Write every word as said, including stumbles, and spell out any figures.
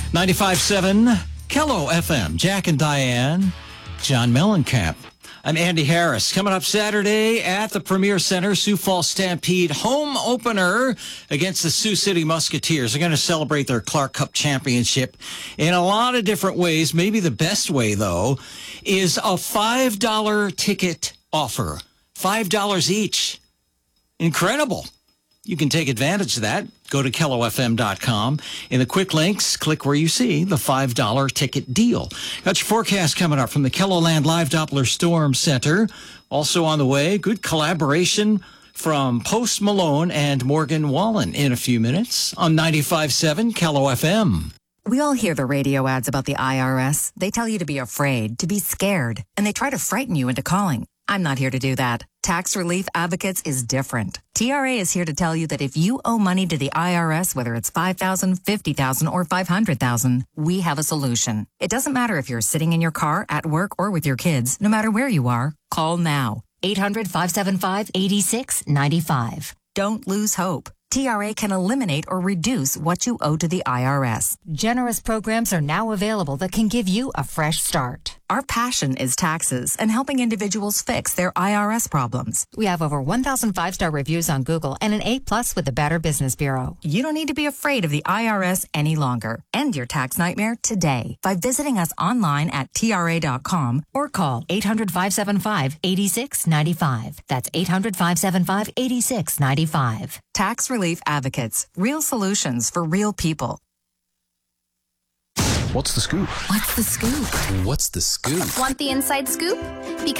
ninety-five point seven Kello F M. Jack and Diane, John Mellencamp. I'm Andy Harris. Coming up Saturday at the Premier Center, Sioux Falls Stampede home opener against the Sioux City Musketeers. They're going to celebrate their Clark Cup championship in a lot of different ways. Maybe the best way, though, is a five dollar ticket offer. five dollars each. Incredible. You can take advantage of that. Go to kello f m dot com. In the quick links, click where you see the five dollar ticket deal. Got your forecast coming up from the KELOLAND Live Doppler Storm Center. Also on the way, good collaboration from Post Malone and Morgan Wallen in a few minutes on ninety-five point seven Kello F M. We all hear the radio ads about the I R S. They tell you to be afraid, to be scared, and they try to frighten you into calling. I'm not here to do that. Tax Relief Advocates is different. T R A is here to tell you that if you owe money to the I R S, whether it's five thousand dollars, fifty thousand dollars, or five hundred thousand dollars, we have a solution. It doesn't matter if you're sitting in your car, at work, or with your kids. No matter where you are, call now. eight hundred, five seven five, eight six nine five. Don't lose hope. T R A can eliminate or reduce what you owe to the I R S. Generous programs are now available that can give you a fresh start. Our passion is taxes and helping individuals fix their I R S problems. We have over one thousand five-star reviews on Google and an A plus with the Better Business Bureau. You don't need to be afraid of the I R S any longer. End your tax nightmare today by visiting us online at T R A dot com or call eight hundred, five seven five, eight six nine five. That's eight hundred, five seven five, eight six nine five. Tax Relief Advocates. Real solutions for real people. What's the scoop? What's the scoop? What's the scoop? Want the inside scoop? Because